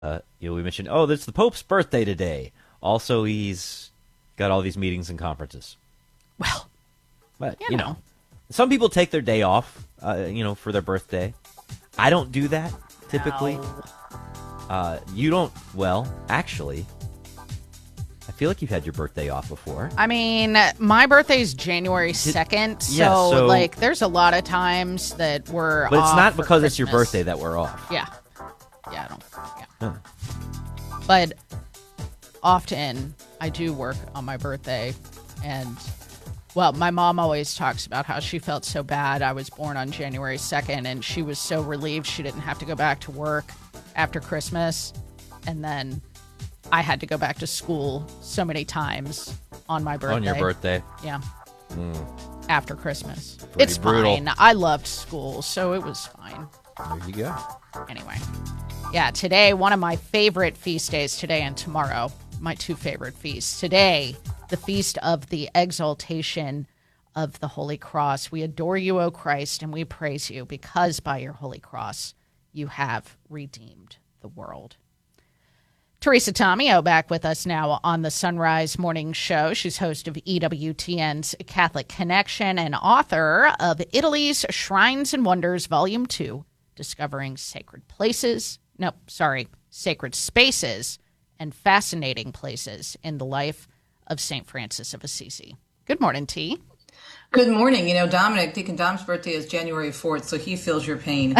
We mentioned, oh, it's the Pope's birthday today. Also, he's got all these meetings and conferences. Well, But, you know, some people take their day off, for their birthday. I don't do that, typically. no. You don't, well, actually, I feel like you've had your birthday off before. I mean, my birthday is January 2nd, so, like, there's a lot of times that we're But it's off not for because it's your Christmas. birthday that we're off. Yeah. Yeah, I don't. Yeah. Huh. But often I do work on my birthday. And, well, my mom always talks about how she felt so bad. I was born on January 2nd, and she was so relieved she didn't have to go back to work after Christmas. And then I had to go back to school so many times on my birthday. On your birthday. Yeah. After Christmas. Pretty It's brutal. fine. I loved school, so it was fine. There you go. Anyway. Yeah, today, one of my favorite feast days, today and tomorrow, my two favorite feasts. Today, the feast of the exaltation of the Holy Cross. We adore you, O Christ, and we praise you because by your Holy Cross you have redeemed the world. Teresa Tomeo back with us now on the Sunrise Morning Show. She's host of EWTN's Catholic Connection and author of Italy's Shrines and Wonders, Volume 2, Discovering Sacred Spaces and Fascinating Places in the Life of St. Francis of Assisi. Good morning, T. Good morning. Dominic, Deacon Dom's birthday is January 4th, so he feels your pain.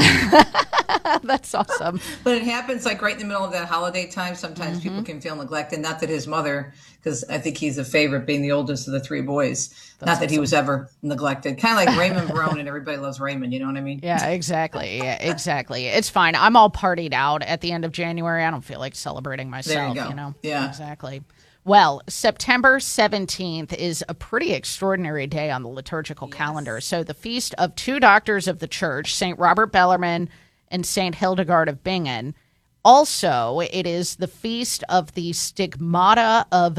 That's awesome. But it happens like right in the middle of that holiday time. Sometimes people can feel neglected. Not that his mother, because I think he's a favorite, being the oldest of the three boys. Not that he was ever neglected. Kind of like Raymond Barone, and everybody loves Raymond. You know what I mean? Yeah, exactly. Yeah, exactly. It's fine. I'm all partied out at the end of January. I don't feel like celebrating myself. There you go. Yeah, exactly. Well, September 17th is a pretty extraordinary day on the liturgical calendar. So the feast of two doctors of the church, St. Robert Bellarmine and St. Hildegard of Bingen. Also, it is the feast of the Stigmata of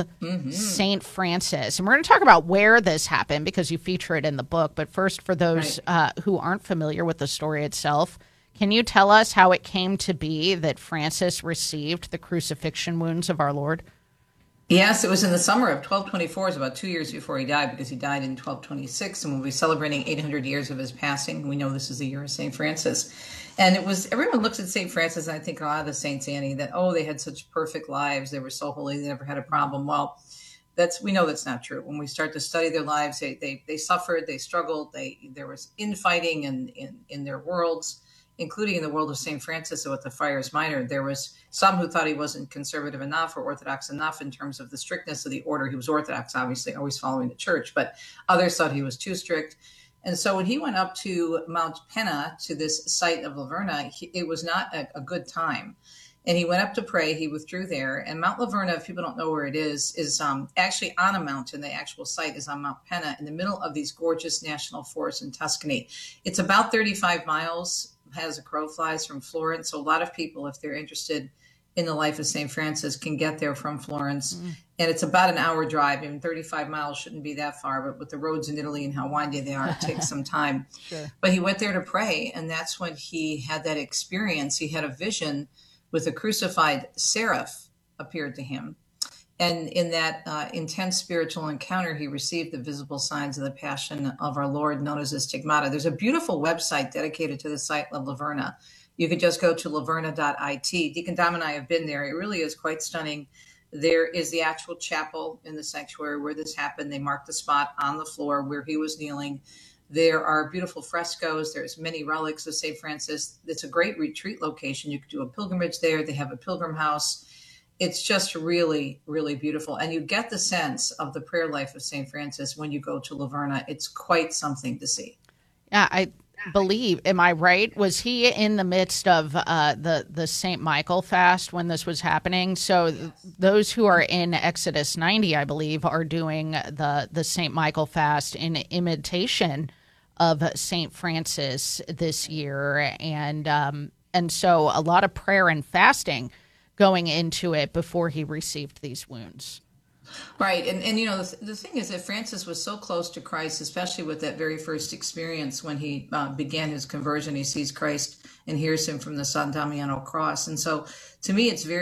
St. Francis. And we're going to talk about where this happened because you feature it in the book. But first, for those who aren't familiar with the story itself, can you tell us how it came to be that Francis received the crucifixion wounds of our Lord? Yes, it was in the summer of 1224. It was about 2 years before he died, because he died in 1226, and we'll be celebrating 800 years of his passing. We know this is the year of St. Francis. And everyone looks at St. Francis, and I think a lot of the saints, Annie, that, they had such perfect lives. They were so holy. They never had a problem. Well, we know that's not true. When we start to study their lives, they suffered, they struggled, there was infighting in their worlds, including in the world of St. Francis with the Friars Minor. There was some who thought he wasn't conservative enough or orthodox enough in terms of the strictness of the order. He was orthodox, obviously, always following the church, but others thought he was too strict. And so when he went up to Mount Penna, to this site of Laverna, it was not a good time. And he went up to pray. He withdrew there. And Mount Laverna, if people don't know where it is actually on a mountain. The actual site is on Mount Penna in the middle of these gorgeous national forests in Tuscany. It's about 35 miles as a crow flies from Florence. So a lot of people, if they're interested in the life of St. Francis, can get there from Florence. And it's about an hour drive. Even 35 miles shouldn't be that far, but with the roads in Italy and how windy they are, it takes some time. Sure. But he went there to pray, and that's when he had that experience. He had a vision with a crucified seraph appeared to him. And in that intense spiritual encounter, he received the visible signs of the passion of our Lord, known as the Stigmata. There's a beautiful website dedicated to the site of Laverna. You could just go to laverna.it. Deacon Dom and I have been there. It really is quite stunning. There is the actual chapel in the sanctuary where this happened. They marked the spot on the floor where he was kneeling. There are beautiful frescoes. There's many relics of St. Francis. It's a great retreat location. You could do a pilgrimage there. They have a pilgrim house. It's just really, really beautiful. And you get the sense of the prayer life of St. Francis when you go to Laverna. It's quite something to see. Yeah, I believe, am I right? Was he in the midst of the St. Michael fast when this was happening? So those who are in Exodus 90, I believe, are doing the St. Michael fast in imitation of St. Francis this year. And so a lot of prayer and fasting going into it before he received these wounds. Right. And you know, the thing is that Francis was so close to Christ, especially with that very first experience when he began his conversion. He sees Christ and hears him from the San Damiano cross. And so to me, it's very